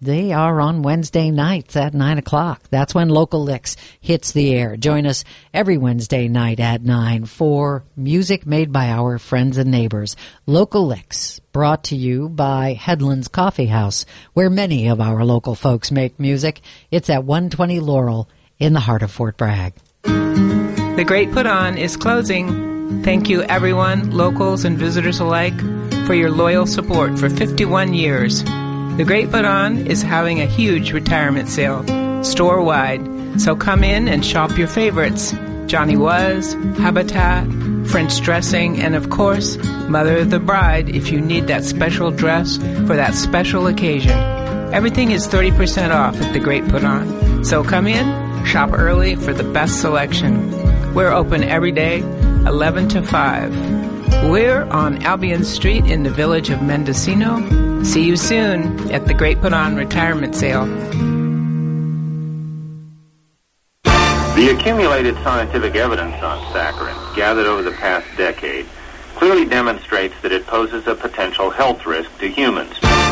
They are on Wednesday nights at 9 o'clock. That's when Local Licks hits the air. Join us every Wednesday night at 9 for music made by our friends and neighbors. Local Licks, brought to you by Headlands Coffee House, where many of our local folks make music. It's at 120 Laurel in the heart of Fort Bragg. The Great Put On is closing. Thank you, everyone, locals and visitors alike, for your loyal support for 51 years. The Great Put On is having a huge retirement sale, store-wide. So come in and shop your favorites. Johnny Was, Habitat, French dressing, and of course, Mother of the Bride if you need that special dress for that special occasion. Everything is 30% off at The Great Put On. So come in, shop early for the best selection. We're open every day, 11 to 5. We're on Albion Street in the village of Mendocino. See you soon at the Great Put On Retirement Sale. The accumulated scientific evidence on saccharin, gathered over the past decade, clearly demonstrates that it poses a potential health risk to humans.